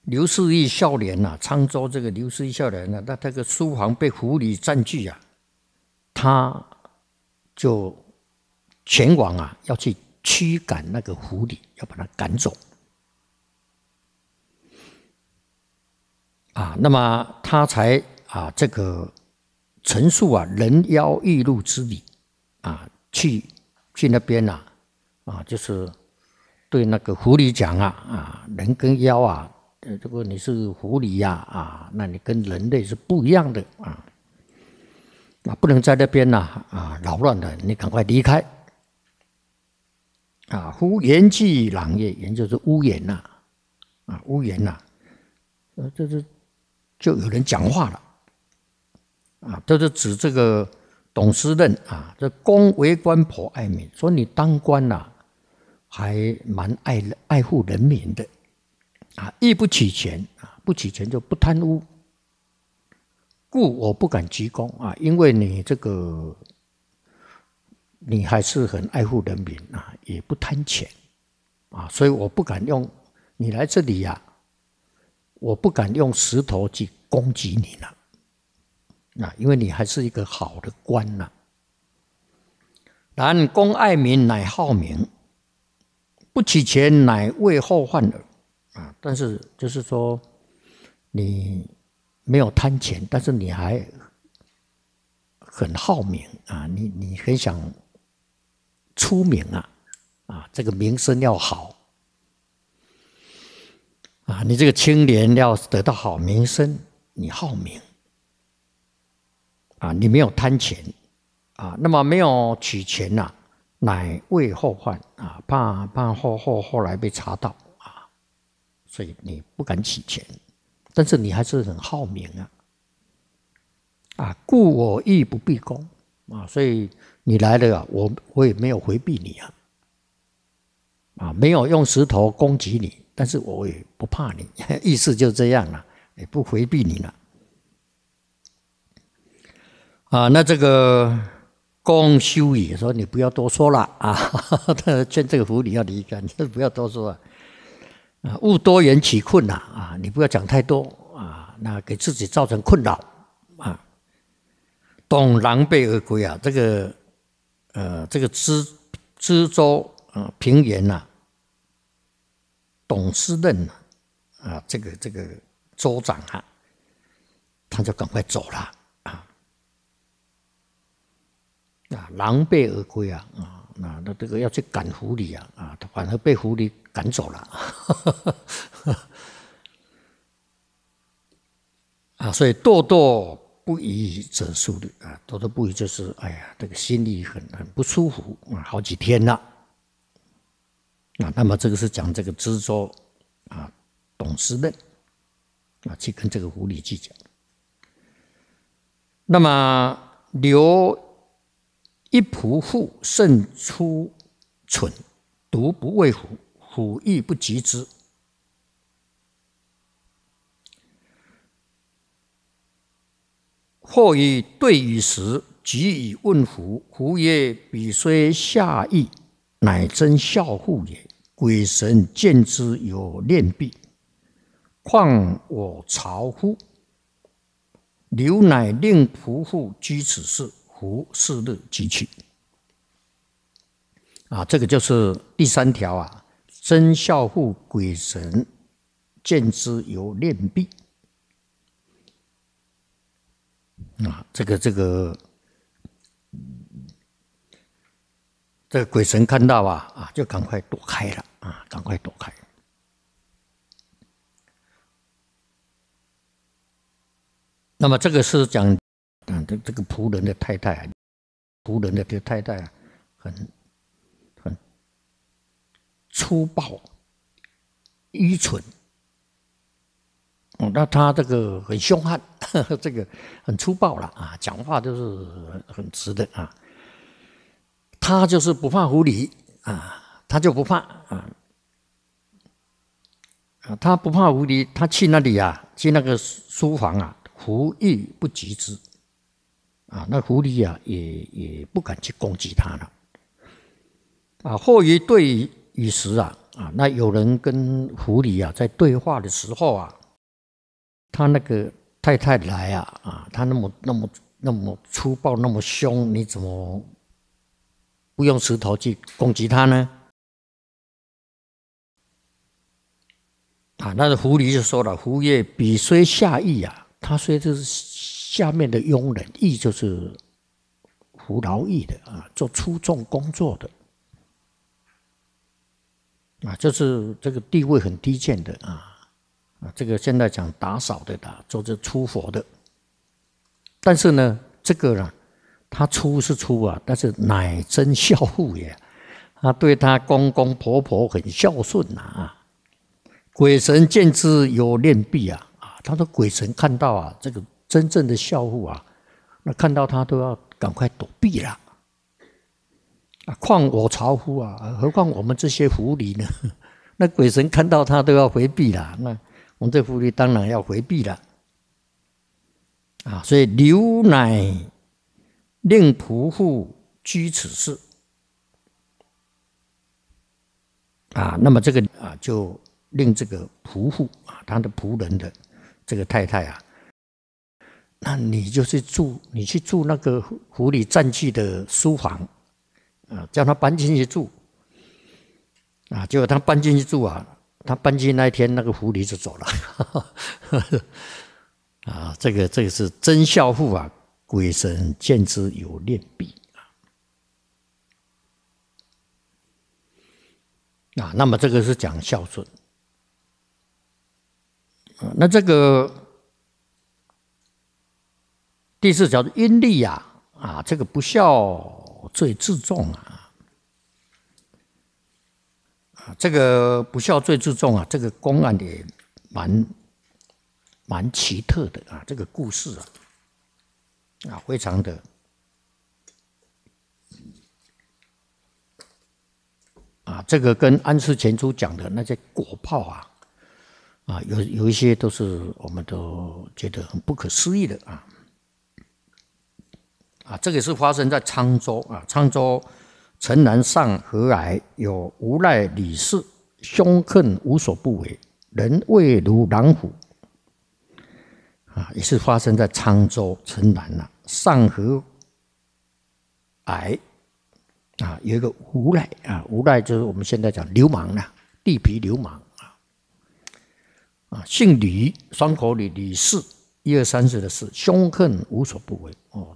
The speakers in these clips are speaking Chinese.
刘世义少年呐，沧州这个刘世义少年呐，那这个书房被狐狸占据啊，他就前往啊，要去驱赶那个狐狸，要把它赶走啊。那么他才啊，这个陈述啊，人妖异路之理啊，去那边呐啊，就是对那个狐狸讲啊，人跟妖啊。如果你是狐狸呀啊，那你跟人类是不一样的啊，不能在那边扰乱的，你赶快离开啊！呼言既朗也，言就是屋檐呐屋檐呐，就有人讲话了啊，这是指这个董师任啊，这公为官颇爱民，说你当官还蛮爱护人民的。亦不取钱不取钱就不贪污，故我不敢居功因为你这个你还是很爱护人民也不贪钱所以我不敢用你来这里我不敢用石头去攻击你了因为你还是一个好的官然公爱民乃好名，不取钱乃为后患耳。但是就是说，你没有贪钱，但是你还很好名你很想出名这个名声要好你这个青年要得到好名声，你好名你没有贪钱那么没有取钱乃为后患怕后来被查到。所以你不敢取钱，但是你还是很好名故我亦不避功所以你来了我也没有回避你没有用石头攻击你，但是我也不怕你，意思就这样了，也不回避你了那这个公休也说你不要多说了他劝这个狐狸要离开，你不要多说了。勿多言起困你不要讲太多那给自己造成困扰董狼狈而归这个知州平原董师任这个州长他就赶快走了狼狈而归那这个要去赶狐狸他反而被狐狸赶走了所以咄咄不已者数虑咄咄不已就是这个心里很不舒服好几天了那么这个是讲这个知州董师任去跟这个狐狸去讲。那么留一仆妇甚出蠢，独不畏虎，虎亦不及之。或以对语时，即以问狐，狐曰：“彼虽下义，乃真孝妇也。鬼神见之有念弊，况我曹乎？”刘乃令仆妇居此事，狐是日即去。这个就是第三条真孝妇鬼神见之有念弊。这个鬼神看到就赶快躲开了赶快躲开。那么这个是讲这个仆人的太太，仆人的这个太太很粗暴、愚蠢。那他这个很凶悍，这个很粗暴了讲话就是很直的他就是不怕狐狸他就不怕他不怕狐狸，他去那里去那个书房狐亦不及之那狐狸也不敢去攻击他了或于对雨时那有人跟狐狸在对话的时候他那个太太来他那么粗暴，那么凶，你怎么不用石头去攻击他呢？那个狐狸就说了：“狐爷彼虽下役他虽是下面的佣人，役就是服劳役的做粗重工作的就是这个地位很低贱的这个现在讲打扫的做这粗活的。但是呢，这个呢，他粗是粗但是乃真孝父也，他对他公公婆婆很孝顺鬼神见之有念必他说鬼神看到这个真正的孝父那看到他都要赶快躲避了况我曹夫何况我们这些狐狸呢？那鬼神看到他都要回避了，那我们这狐狸当然要回避了所以刘乃令仆妇居此事那么这个就令这个仆妇他的仆人的这个太太那你去住那个狐狸占据的书房叫他搬进去住结果他搬进去住他搬进那一天，那个狐狸就走了这个是真孝父鬼神见之有念必那么这个是讲孝顺那这个第四条阴历这个不孝最自重这个不孝最自重这个公案也蛮奇特的这个故事非常的这个跟安世全书讲的那些果报有一些都是我们都觉得很不可思议的这个是发生在沧州沧州城南上河崖有无赖李氏，凶恨无所不为，人畏如狼虎也是发生在沧州城南上河崖有一个无赖无赖就是我们现在讲流氓地痞流氓姓李，双口李，李氏，1、2、3世的氏，凶恨无所不为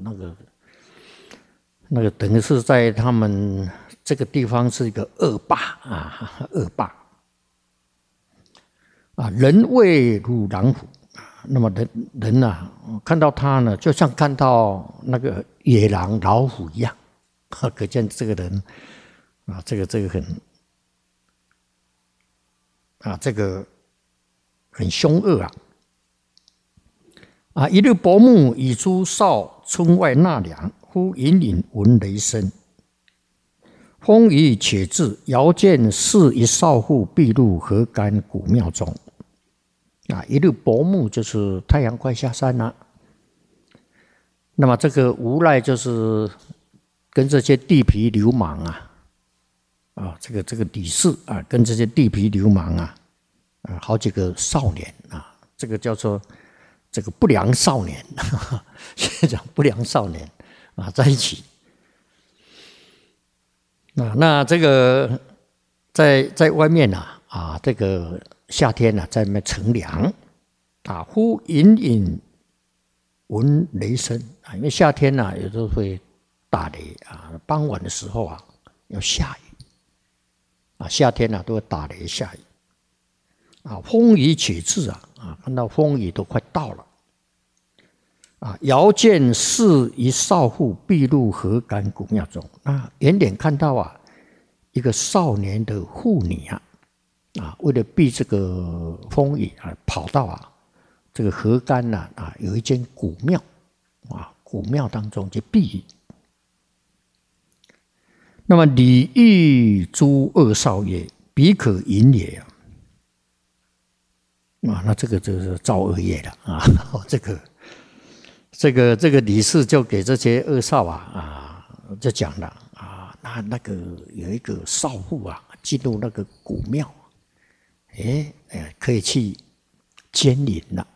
那个等于是在他们这个地方是一个恶霸恶霸人畏如狼虎那么人看到他呢，就像看到那个野狼老虎一样可见这个人这个很这个很凶恶一日薄暮，以诸少村外纳凉，忽隐隐闻雷声，风雨且至，遥见是一少妇避入河干古庙中一日薄暮就是太阳快下山了那么这个无赖就是跟这些地痞流氓这个李氏跟这些地痞流氓好几个少年这个叫做这个不良少年现在讲不良少年在一起那这个在外面这个夏天在那边乘凉忽隐隐闻雷声因为夏天有时候会打雷傍晚的时候要下雨夏天都会打雷下雨风雨且至看到风雨都快到了遥见是一少妇避入河干古庙中远远看到一个少年的妇女为了避这个风雨跑到这个河干有一间古庙古庙当中去避雨那么李煜诸恶少爷彼可淫也那这个就是造恶业了这个李氏就给这些恶少就讲了那个有一个少妇进入那个古庙，可以去监灵了